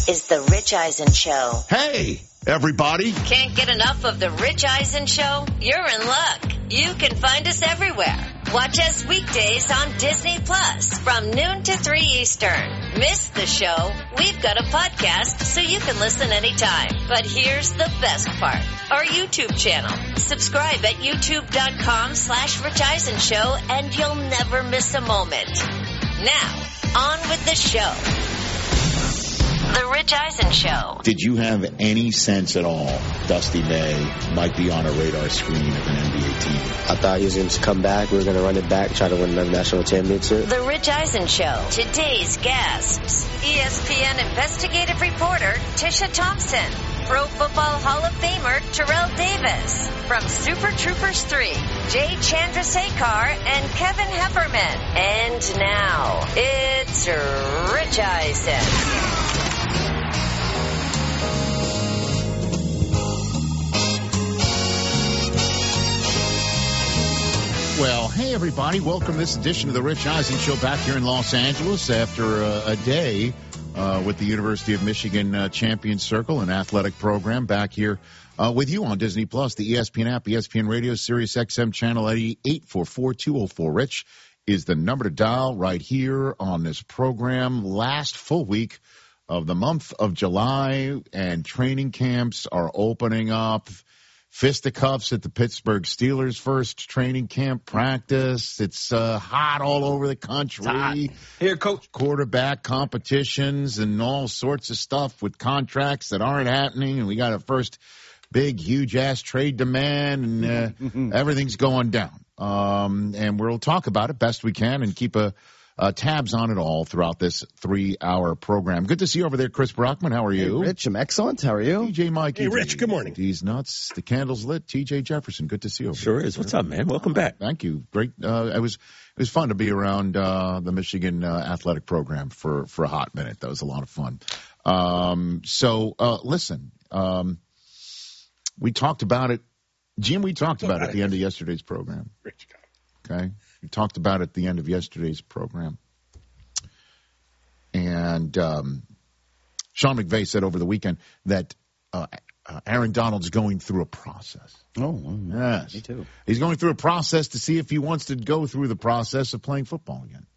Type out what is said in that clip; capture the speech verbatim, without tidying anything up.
is The Rich Eisen Show. Hey, everybody. Can't get enough of The Rich Eisen Show? You're in luck. You can find us everywhere. Watch us weekdays on Disney Plus from noon to three Eastern. Miss the show? We've got a podcast so you can listen anytime. But here's the best part. Our YouTube channel. Subscribe at youtube.com slash Rich Eisen Show and you'll never miss a moment. Now, on with the show. The Rich Eisen Show. Did you have any sense at all Dusty May might be on a radar screen of an N B A team? I thought he was going to come back. We were going to run it back, try to win another national championship. The Rich Eisen Show. Today's guests. E S P N investigative reporter Tisha Thompson. Pro Football Hall of Famer Terrell Davis. From Super Troopers three, Jay Chandrasekhar and Kevin Hefferman. And now, it's Rich Eisen. Well, hey, everybody. Welcome to this edition of the Rich Eisen Show back here in Los Angeles after uh, a day uh, with the University of Michigan uh, Champions Circle and athletic program back here uh, with you on Disney Plus, the E S P N app, E S P N Radio, Sirius X M Channel eight four four, two oh four, Rich is the number to dial right here on this program. Last full week of the month of July, and training camps are opening up. Fisticuffs at the Pittsburgh Steelers' first training camp practice. It's uh, hot all over the country. Here, Coach. Quarterback competitions and all sorts of stuff with contracts that aren't happening. And we got a first big, huge-ass trade demand, and uh, everything's going down. Um, and we'll talk about it best we can and keep a Uh, tabs on it all throughout this three-hour program. Good to see you over there, Chris Brockman. How are you? Hey, Rich, I'm excellent. How are you? T J Mike. Hey, Rich, good morning. These nuts. The candle's lit. T J Jefferson. Good to see you over Sure there. is. What's up, man? Welcome back. Thank you. Great. Uh, it was it was fun to be around uh, the Michigan uh, athletic program for, for a hot minute. That was a lot of fun. Um, so, uh, listen, um, we talked about it. Jim, we talked about it at the end of yesterday's program. Rich, okay? We talked about it at the end of yesterday's program. And um, Sean McVay said over the weekend that uh, uh, Aaron Donald's going through a process. Oh, well, yes. Me too. He's going through a process to see if he wants to go through the process of playing football again.